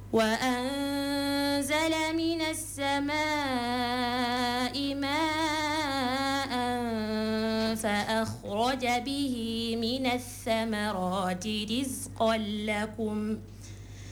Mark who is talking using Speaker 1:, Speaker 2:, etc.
Speaker 1: وأنزل من السماء ماء فأخرج به من الثمرات رزقا لكم